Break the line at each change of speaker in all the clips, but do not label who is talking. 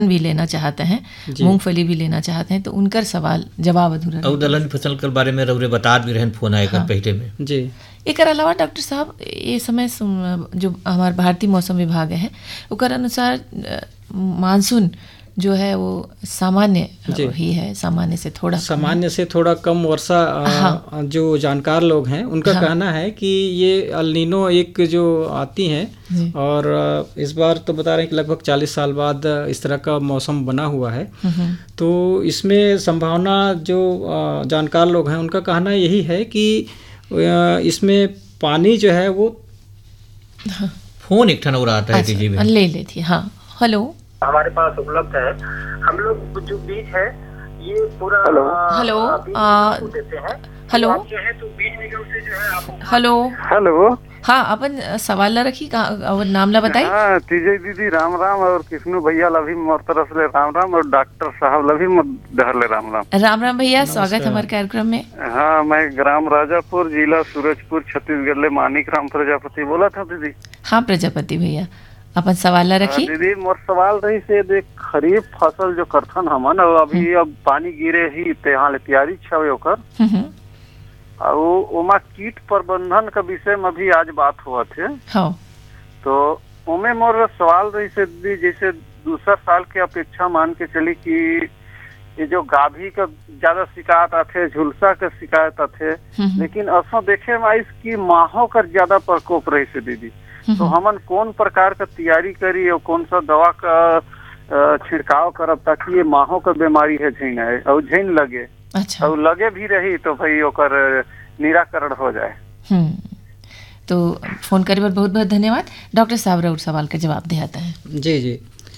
भी लेना चाहते हैं, मूंगफली भी लेना चाहते हैं, तो उनकर सवाल जवाब अधूरा
और दलहन फसल के बारे में रउरे बता भी रहन फोन आए कर पहले में
जी।
एकर अलावा डॉक्टर साहब ये समय जो हमारे भारतीय मौसम विभाग है ओकर अनुसार मानसून जो है वो सामान्य ही है, सामान्य से थोड़ा
कम वर्षा।
हाँ।
जो जानकार लोग हैं उनका कहना है कि ये अल नीनो एक जो आती हैं और इस बार तो बता रहे हैं कि लगभग 40 साल बाद इस तरह का मौसम बना हुआ है। तो इसमें संभावना जो जानकार लोग हैं उनका कहना यही है कि इसमें पानी जो है वो
फोन एक ठन और आता है
अच्छा, ले लेती। हाँ, हेलो,
हमारे पास उपलब्ध है। हम लोग जो बीज है ये पूरा
हेलो
देते हैं।
हेलो
जो है तो बीज निगम से जो है आप
हेलो हाँ, अपन सवाल ला रखी और नाम ला बताई।
हाँ, तीजे दीदी राम राम और कृष्णु भैया लभी मोर तरफ से राम राम और डॉक्टर साहब लभी मोर राम राम।
राम राम भैया, स्वागत हमारे कार्यक्रम में।
हाँ, मैं ग्राम राजापुर जिला सूरजपुर छत्तीसगढ़ ले मानिक राम प्रजापति बोला था दीदी।
हाँ प्रजापति भैया, अपन सवाल ला रखी।
दीदी मोर सवाल रही से देख खरीफ फसल जो करथन हमन और अभी अब पानी गिरे ही यहाँ ले तैयारी छवे ओकर और ओमा कीट प्रबंधन का विषय में भी आज बात हुआ थे।
हाँ।
तो ओमे मोर सवाल रही से दी जैसे दूसरा साल के अपेक्षा मान के चली कि ये जो गाभी का ज्यादा शिकायत आते, झुलसा का शिकायत आते, लेकिन असो देखे में आइस की माहो का ज्यादा प्रकोप रही से दीदी। तो हमन कौन प्रकार का तैयारी करी और कौन सा दवा का छिड़काव करब ताकि ये माहो का बीमारी है झीन है और झीन लगे।
अच्छा।
और लगे भी रही तो भाई ओकर निराकरण हो जाए।
तो फोन करे पर बहुत बहुत धन्यवाद। डॉक्टर साहब और सवाल का जवाब दिया है।
जी।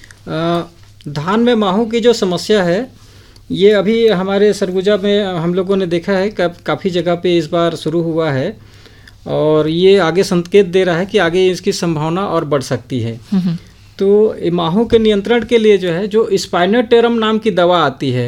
धान में माहो की जो समस्या है ये अभी हमारे सरगुजा में हम लोगों ने देखा है काफ़ी जगह पे इस बार शुरू हुआ है और ये आगे संकेत दे रहा है कि आगे इसकी संभावना और बढ़ सकती है। तो माहो के नियंत्रण के लिए जो है जो स्पाइनोटेरम नाम की दवा आती है,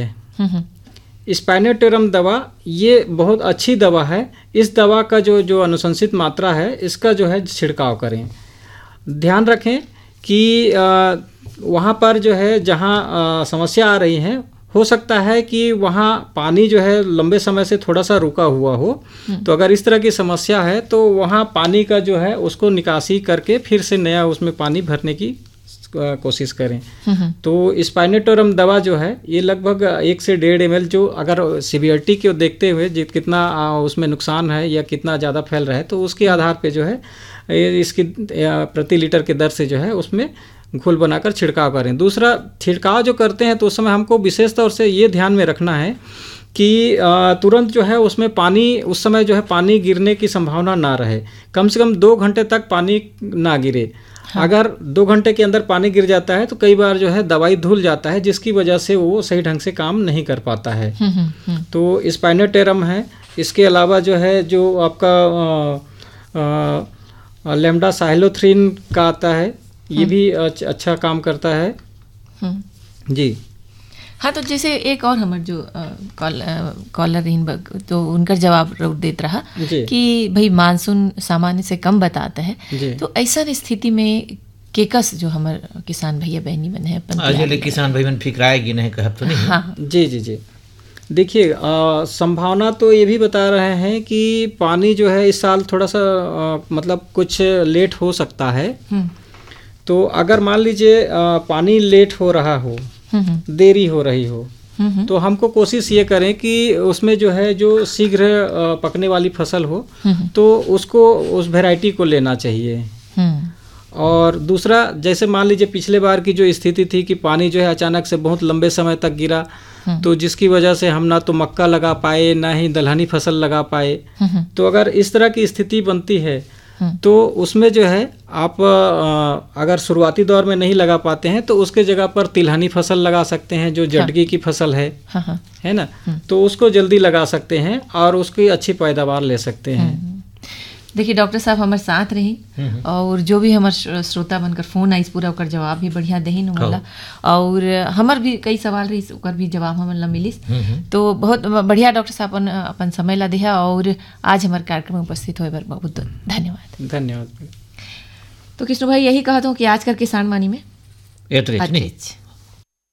स्पाइनोटेरम दवा ये बहुत अच्छी दवा है। इस दवा का जो अनुशंसित मात्रा है इसका जो है छिड़काव करें। ध्यान रखें कि वहाँ पर जो है जहाँ समस्या आ रही है हो सकता है कि वहाँ पानी जो है लंबे समय से थोड़ा सा रुका हुआ हो। तो अगर इस तरह की समस्या है तो वहाँ पानी का जो है उसको निकासी करके फिर से नया उसमें पानी भरने की कोशिश करें। तो स्पाइनोटेरम दवा जो है ये लगभग 1 से 1.5 ml जो अगर सीवियरिटी को देखते हुए कितना उसमें नुकसान है या कितना ज़्यादा फैल रहा है तो उसके आधार पे जो है इसकी प्रति लीटर के दर से जो है उसमें घोल बनाकर छिड़काव करें। दूसरा, छिड़काव जो करते हैं तो उस समय हमको विशेष तौर से ये ध्यान में रखना है कि तुरंत जो है उसमें पानी उस समय जो है पानी गिरने की संभावना ना रहे। कम से कम 2 घंटे तक पानी ना गिरे। हाँ। अगर 2 घंटे के अंदर पानी गिर जाता है तो कई बार जो है दवाई धुल जाता है जिसकी वजह से वो सही ढंग से काम नहीं कर पाता है। तो स्पाइनोटेरम है। इसके अलावा जो है जो आपका लैम्डा साइलोथ्रीन का आता है ये भी अच्छा काम करता है। जी
हाँ, तो जैसे एक और हमारे जो कॉलर रहीन तो उनका जवाब देते रहा कि भाई मानसून सामान्य से कम बताते हैं। तो ऐसा स्थिति में केकस जो हमारे किसान भैया बहनी बने हैं
किसान भाई बहन फिक्राएगी नहीं कहब तो नहीं।
हाँ।
जी। देखिए संभावना तो ये भी बता रहे हैं कि पानी जो है इस साल थोड़ा सा मतलब कुछ लेट हो सकता है। तो अगर मान लीजिए पानी लेट हो रहा हो, देरी हो रही हो, तो हमको कोशिश ये करें कि उसमें जो है जो शीघ्र पकने वाली फसल हो तो उसको उस वैरायटी को लेना चाहिए। और दूसरा, जैसे मान लीजिए पिछले बार की जो स्थिति थी कि पानी जो है अचानक से बहुत लंबे समय तक गिरा तो जिसकी वजह से हम ना तो मक्का लगा पाए ना ही दलहनी फसल लगा पाए। तो अगर इस तरह की स्थिति बनती है तो उसमें जो है आप अगर शुरुआती दौर में नहीं लगा पाते हैं तो उसके जगह पर तिलहनी फसल लगा सकते हैं जो जटगी की फसल है। है ना। तो उसको जल्दी लगा सकते हैं और उसकी अच्छी पैदावार ले सकते हैं।
देखिए डॉक्टर साहब हमारे साथ रही और जो भी हमारे श्रोता बनकर फोन आई पूरा ओकर जवाब भी बढ़िया दही वाला और हमार भी कई सवाल रही ओकर भी जवाब हमारे ला मिलिस। तो बहुत बढ़िया डॉक्टर साहब अपन समय ला दिया और आज हमारे कार्यक्रम में उपस्थित होए बर बहुत
धन्यवाद।
तो कृष्ण भाई यही कहता हूँ कि आज कर किसान वाणी में